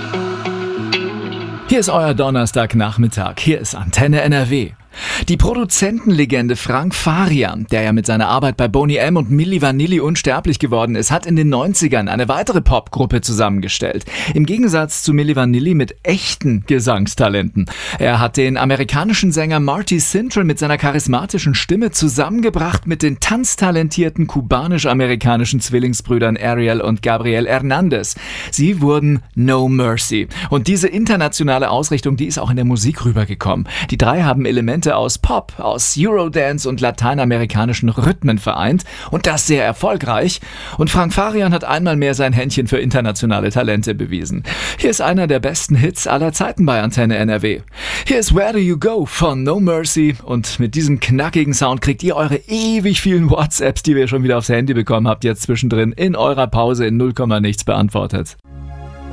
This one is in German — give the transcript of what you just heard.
Hier ist euer Donnerstagnachmittag. Hier ist Antenne NRW. Die Produzentenlegende Frank Farian, der ja mit seiner Arbeit bei Boney M. und Milli Vanilli unsterblich geworden ist, hat in den 90ern eine weitere Popgruppe zusammengestellt. Im Gegensatz zu Milli Vanilli mit echten Gesangstalenten. Er hat den amerikanischen Sänger Marty Cintrell mit seiner charismatischen Stimme zusammengebracht mit den tanztalentierten kubanisch-amerikanischen Zwillingsbrüdern Ariel und Gabriel Hernandez. Sie wurden No Mercy. Und diese internationale Ausrichtung, die ist auch in der Musik rübergekommen. Die drei haben Elemente aus Pop, aus Eurodance und lateinamerikanischen Rhythmen vereint und das sehr erfolgreich. Und Frank Farian hat einmal mehr sein Händchen für internationale Talente bewiesen. Hier ist einer der besten Hits aller Zeiten bei Antenne NRW. Hier ist Where Do You Go von No Mercy und mit diesem knackigen Sound kriegt ihr eure ewig vielen WhatsApps, die ihr schon wieder aufs Handy bekommen habt, jetzt zwischendrin in eurer Pause in 0, nichts beantwortet.